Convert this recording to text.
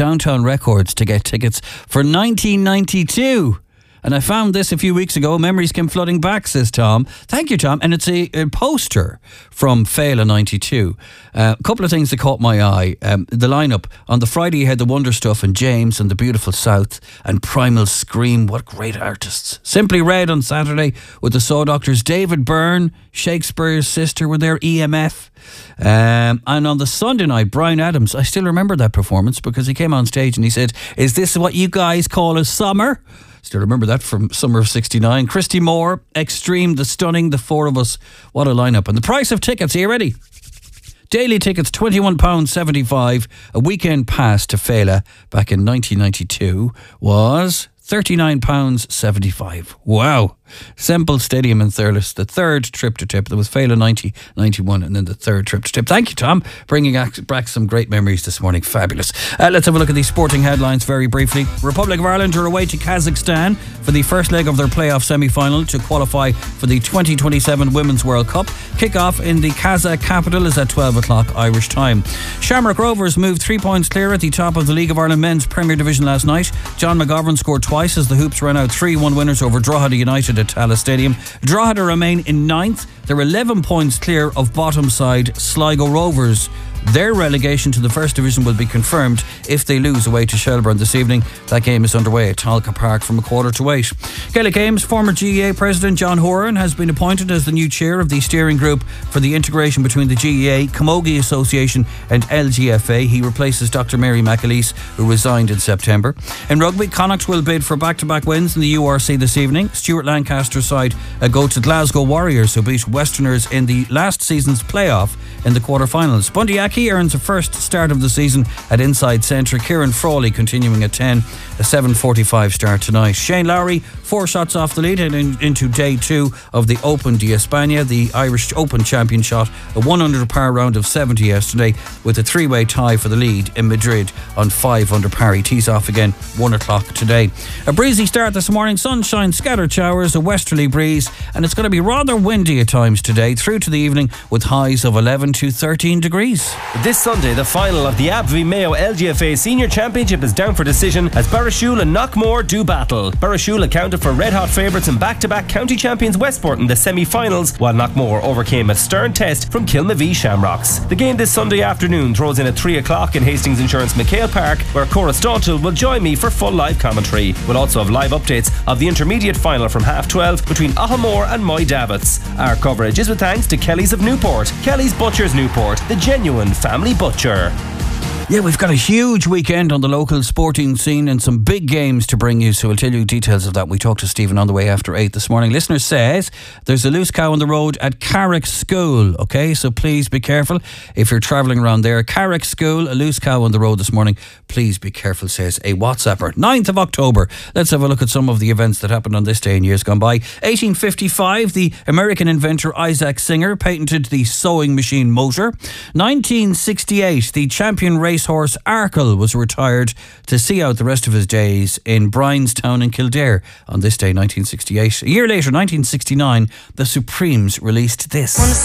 Downtown Records to get tickets for 1992. And I found this a few weeks ago. Memories came flooding back, says Tom. Thank you, Tom. And it's a poster from Féile 92. A couple of things that caught my eye. The lineup. On the Friday, you had the Wonder Stuff and James and the Beautiful South and Primal Scream. What great artists. Simply Red on Saturday with the Saw Doctors. David Byrne, Shakespeare's Sister were there, EMF. And on the Sunday night, Bryan Adams, I still remember that performance because he came on stage and he said, "Is this what you guys call a summer?" Still remember that from summer of 69. Christy Moore, Extreme, The Stunning, the four of us. What a lineup. And the price of tickets, are you ready? Daily tickets, £21.75. A weekend pass to Féile back in 1992 was £39.75. Wow. Semple Stadium in Thurles, the third trip to Tip. There was Féile 90, 91, and then the third trip to Tip. Thank you, Tom, bringing back some great memories this morning. Fabulous. Let's have a look at these sporting headlines very briefly. Republic of Ireland are away to Kazakhstan for the first leg of their playoff semi-final to qualify for the 2027 Women's World Cup. Kick-off in the Kazakh capital is at 12 o'clock Irish time. Shamrock Rovers moved 3 points clear at the top of the League of Ireland Men's Premier Division last night. John McGovern scored twice as the Hoops ran out 3-1 winners over Drogheda United at Tallaght Stadium. Drogheda remain in 9th. They're 11 points clear of bottom side Sligo Rovers. Their relegation to the First Division will be confirmed if they lose away to Shelbourne this evening. That game is underway at Talca Park from 7:15. Gaelic Games former GEA President John Horan has been appointed as the new chair of the steering group for the integration between the GEA, Camogie Association and LGFA. He replaces Dr. Mary McAleese, who resigned in September. In rugby, Connacht will bid for back-to-back wins in the URC this evening. Stuart Lancaster's side go to Glasgow Warriors, who beat Westerners in the last season's playoff in the quarter-finals. Bundy Aki earns a first start of the season at inside centre. Kieran Frawley continuing at 10. A 7:45 start tonight. Shane Lowry 4 shots off the lead and into day 2 of the Open d'España, the Irish Open champion shot a 100 par round of 70 yesterday with a 3-way tie for the lead in Madrid on 5 under par. He tees off again 1 o'clock today. A breezy start this morning. Sunshine, scattered showers, a westerly breeze, and it's going to be rather windy at times today through to the evening with highs of 11 to 13 degrees. This Sunday, the final of the AbbVie Mayo LGFA Senior Championship is down for decision as Barrashule and Knockmore do battle. Barrashule accounted for red-hot favourites and back-to-back county champions Westport in the semi-finals, while Knockmore overcame a stern test from Kilmavee Shamrocks. The game this Sunday afternoon throws in at 3 o'clock in Hastings Insurance McHale Park, where Cora Staunton will join me for full live commentary. We'll also have live updates of the intermediate final from 12:30 between Ahamore and Moy Davitz. Our coverage is with thanks to Kelly's of Newport. Kelly's Butchers Newport, the genuine family butcher. Yeah, we've got a huge weekend on the local sporting scene and some big games to bring you, so we'll tell you details of that. We talked to Stephen on the way after 8 this morning. Listener says there's a loose cow on the road at Carrick School, okay, so please be careful if you're travelling around there. Carrick School, a loose cow on the road this morning. Please be careful, says a WhatsApper. 9th of October. Let's have a look at some of the events that happened on this day in years gone by. 1855, the American inventor Isaac Singer patented the sewing machine motor. 1968, the champion racehorse Arkle was retired to see out the rest of his days in Bryanstown in Kildare on this day, 1968. A year later, 1969, the Supremes released this.